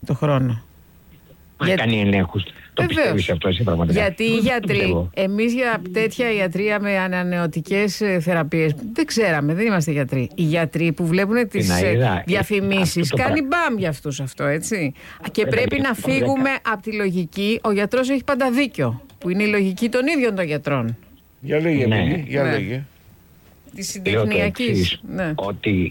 το χρόνο. Κάνει ελέγχους. Το πιστεύεις αυτό εσύ πραγματικά? Γιατί οι γιατροί, εμείς για τέτοια ιατρία με ανανεωτικές θεραπείες δεν ξέραμε, δεν είμαστε γιατροί. Οι γιατροί που βλέπουν τις διαφημίσεις, κάνει μπαμ για αυτούς αυτό, έτσι. Και πρέπει να φύγουμε από τη λογική, ο γιατρός έχει πάντα δίκιο, που είναι η λογική των ίδιων των γιατρών. Για λέγε, για λέγε. Της συντεχνιακής. Ότι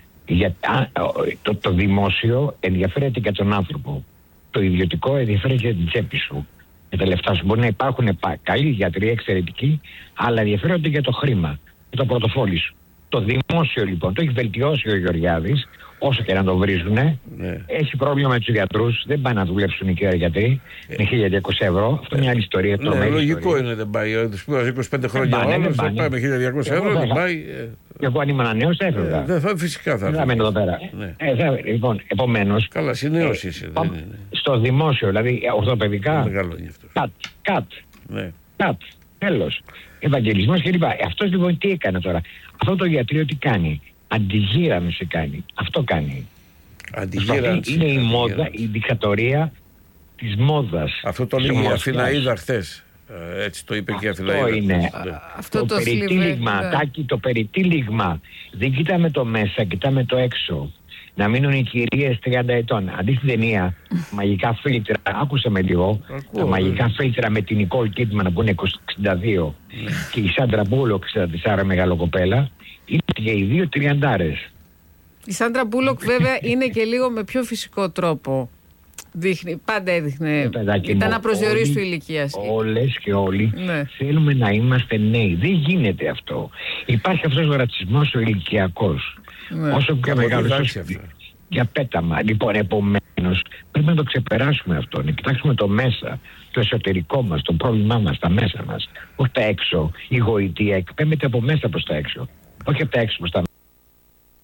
το δημόσιο ενδιαφέρεται και τον άνθρωπο. Το ιδιωτικό ενδιαφέρεται για την τσέπη σου, για τα λεφτά σου. Μπορεί να υπάρχουν καλοί γιατροί, εξαιρετικοί, αλλά ενδιαφέρονται για το χρήμα, για το πορτοφόλι σου. Το δημόσιο λοιπόν το έχει βελτιώσει ο Γεωργιάδης, όσο και να το βρίζουνε. Έχει πρόβλημα με τους γιατρούς, δεν πάνε να δουλέψουν οι κύριοι γιατροί με 1.200 ευρώ. Αυτό είναι μια άλλη ιστορία. Λογικό είναι, δεν πάει. Του σπούδασε 25 χρόνια ο άλλος, δεν πάει με 1.200 ευρώ, δεν πάει. Εγώ αν ήμουν νέος θα έφευγα. Φυσικά θα έφευγα. Εδώ πέρα. Λοιπόν, επομένως. Καλά, συνέως είσαι. Στο δημόσιο, δηλαδή ορθοπαιδικά. Μεγάλο είναι αυτό. Κατ. Τέλος. Ευαγγελισμός κλπ. Αυτός λοιπόν τι έκανε τώρα? Αυτό το ιατρείο τι κάνει? Αντιγύραμιση κάνει. Αυτό κάνει. Αντιγύραμιση. Είναι η μόδα, η δικτατορία της μόδας. Αυτό το λέει η Αθηναίδα χθες. Έτσι το είπε και η Αθηναίδα. Αυτό είναι. Αυτό το περιτύλιγμα, Τάκη, το περιτύλιγμα. Δεν κοιτάμε το μέσα, κοιτάμε το έξω. Να μείνουν οι κυρίες 30 ετών. Αντί στην ταινία, μαγικά φίλτρα, άκουσε με λίγο, τα μαγικά φίλτρα με την Νικόλ Κίτμαν που είναι 62 και η Σάντρα Μπούλοκ 64 μεγαλοκοπέλα, είναι και οι δύο 30άρες. Η Σάντρα Μπούλοκ βέβαια είναι και λίγο με πιο φυσικό τρόπο. Πάντα έδειχνε. Ήταν απροσδιορίστου ηλικίας. Όλες και όλοι θέλουμε να είμαστε νέοι. Δεν γίνεται αυτό. Υπάρχει αυτός ο ρατσισμός ο ηλικιακός. Όσο πιο μεγάλος για πέταμα. Λοιπόν, επομένως πρέπει να το ξεπεράσουμε αυτό. Να κοιτάξουμε το μέσα, το εσωτερικό μας, το πρόβλημά μας, τα μέσα μας. Όχι τα έξω. Η γοητεία εκπέμπεται από μέσα προς τα έξω. Όχι από τα έξω προς τα μέσα.